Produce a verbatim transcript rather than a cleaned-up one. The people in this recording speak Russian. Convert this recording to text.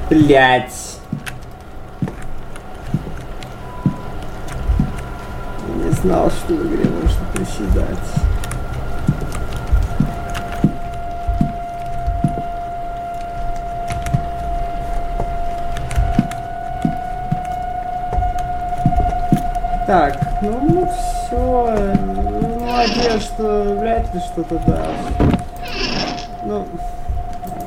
Блять. Не знал, что в игре можно приседать. Так, ну, ну все. Ну, надеюсь, что вряд ли что-то даст. Ну...